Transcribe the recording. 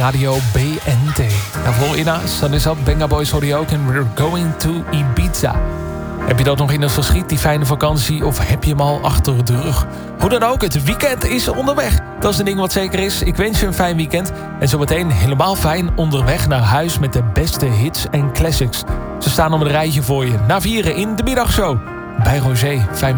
Radio BNT. Daarvoor Ina, Sun is Up, Benga Boys hoor je ook en We're Going to Ibiza. Heb je dat nog in het verschiet, die fijne vakantie, of heb je hem al achter de rug? Hoe dan ook, het weekend is onderweg. Dat is een ding wat zeker is. Ik wens je een fijn weekend. En zometeen helemaal fijn onderweg naar huis met de beste hits en classics. Ze staan op een rijtje voor je. Na 4 in de middagshow. Bij Roger. Fijn